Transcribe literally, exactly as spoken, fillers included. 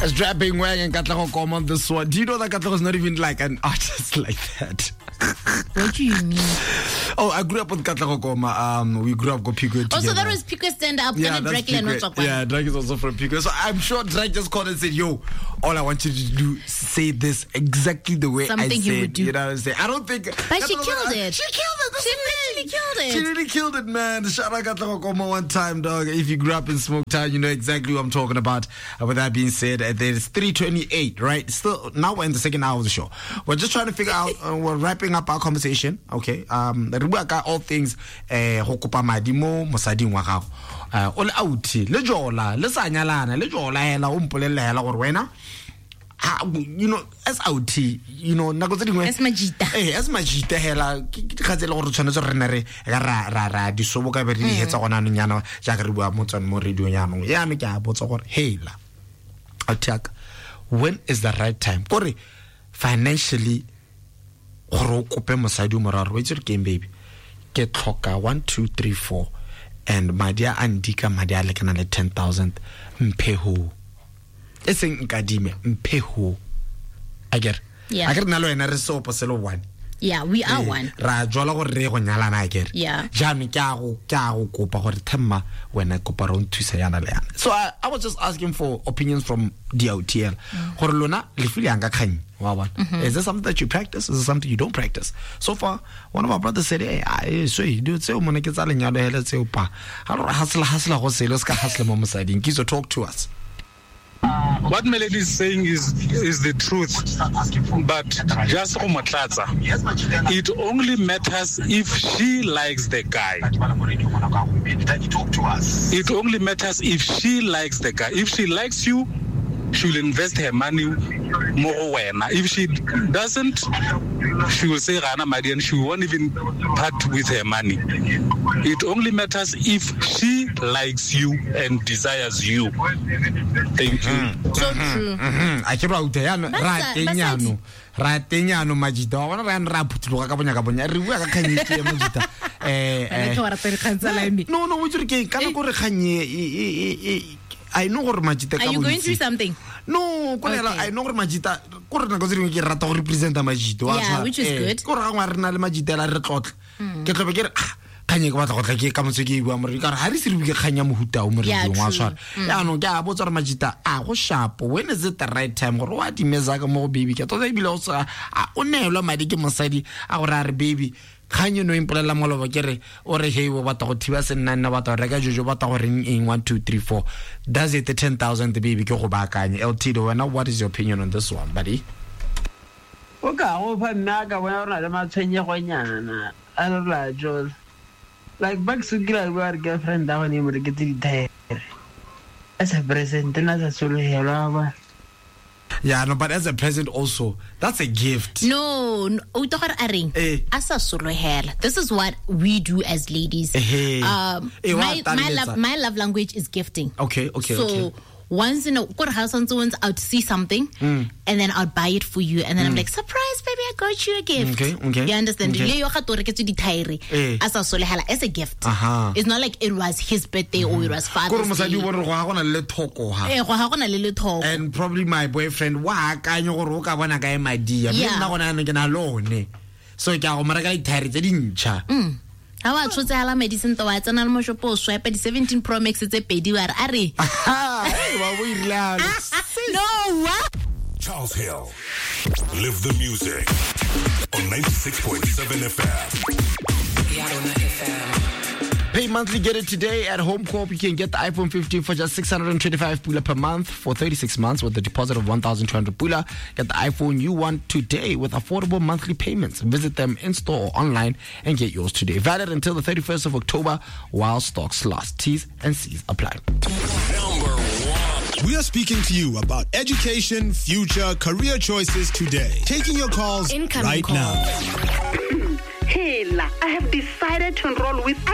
Strapping wagon, Katlego come on this one. Do you know that Katlego is not even like an artist like that? What do you mean? Oh, I grew up with Katlego Koma. Um, we grew up with Pico together. Oh, so that was Pico stand up. Yeah, that's Pico. Yeah, Drake is also from Pico. So I'm sure Drake just called and said, "Yo, all I want you to do, say this exactly the way Something I said." he would do. You know what I'm saying? I don't think. But she killed it. She killed it. She literally killed it. She really killed it, man. Shout out Katlego Koma one time, dog. If you grew up in Smoketown, you know exactly what I'm talking about. Uh, with that being said, uh, there's three twenty-eight, right? Still, now we're in the second hour of the show. We're just trying to figure out. Uh, we're wrapping up our conversation. Okay. Um, re bua ka all things eh go kopa madi mo mosading wa gago. Uh, o le outi le jola le sa nyalana le jola hela o mpolelle hela gore wena you know as outi you know nako tse dingwe as majita eh as majita hela ke kgatsela gore tshwanetse re ne re ra ra ra di sobo ka be re hetsa gona nyana ja ka re bua mo tsone mo radio nyano ya me ke a botsa gore hela attack when is the right time gore financially gore o kope mosadi mo raro itse ke baby ke tlhoka one two three four and madia andika madia le kana le ten thousand mpheho eseng nkadime mpheho ager yeah. ager nalo ena re so poselo one yeah we are eh, one ra jola go re go nyalana ager yeah jami ke a go ke a go kopa gore themma wena kopa ro nthusa yana le yana so I, I was just asking for opinions from D O T L gore lona le fili anga khanye wa bona is there something that you practice is there something you don't practice so far one of our brothers said hey I so you do tseo mona ke tsa lenyalo hele tseo pa ha re hasla hasla go selo ska hasla mo mosading kizo talk to us. What Melody is saying is is the truth, but just Omatlaza, it only matters if she likes the guy. It only matters if she likes the guy. If she likes you, she will invest her money more when. If she doesn't, she will say Rana Madi and she won't even part with her money. It only matters if she likes you and desires you. Thank you. So true. I keep out there. Ratenyano. Ratenyano majida. Wana ran raputluka ka bonya ka bonya. Re bua ka khanyetse majida. Eh eh. No no, we just ke kana go re khanye I know gore majita ka. Are you going through something? No, okay. I know gore majita go re nako tsengwe ke rata go representa majito wa yeah, which is eh, good. Go re ga rena le majita la re tlotla. Ke tlobe ke re khanye ke batla go tla ke ka motse ke bua more ka re ha re se re bue khanya mohuta o mo re ding wa swara. Ya no ke a botsa gore majita a go sharp when is it the right time gore wa dimeza ka mo baby ke tota ibile o sa o nelwa madi ke mosadi a gore a re baby khanye no impolela molobo ke re o re hey wa batla go thiba senna nna batla go reka jojo batla go reng eng one two three four does it the ten thousand the baby ke go baakanye L T do now what is your opinion on this one buddy? O ka go fa nna ka bona rona le matshwenye go nyana a re la jol like back sukila we are girlfriend da one mo re ke tsi thaere as a present na sa solo helwa ba. Yeah, no, but as a present also, that's a gift. No, no eh. This is what we do as ladies. Eh. Um, eh, my my love my love language is gifting. Okay, okay, so, okay. Once in a once I'd see something mm. and then I'll buy it for you and then mm. I'm like, surprise baby, I got you a gift. Okay, okay. You understand? Okay. Eh. As a gift. Uh-huh. It's not like it was his birthday mm. or it was Father's Day. And probably my boyfriend wa ka nyo go roka bona ka my dear. Nna gona no ke na lone. So ke a go mara ka dithaere tse dintsha. Mm. How about Chotala medicine to what's an almost swipe at the seventeen Pro Max it's a pedi war are. No what? Charles Hill. Live the music on ninety-six point seven F M. Pay monthly, get it today at Home Corp. You can get the iPhone fifteen for just six hundred twenty-five pula per month for thirty-six months with a deposit of one thousand two hundred pula. Get the iPhone you want today with affordable monthly payments. Visit them in store or online and get yours today. Valid until the thirty-first of October while stocks last. T's and C's apply. Number one. We are speaking to you about education, future, career choices today. Taking your calls Incoming right call. now. Hey, I have decided to enroll with